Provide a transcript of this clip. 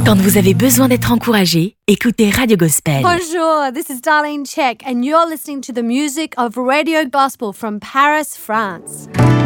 Quand vous avez besoin d'être encouragé, écoutez Radio Gospel. Bonjour, this is Darlene Check, and you're listening to the music of Radio Gospel from Paris, France.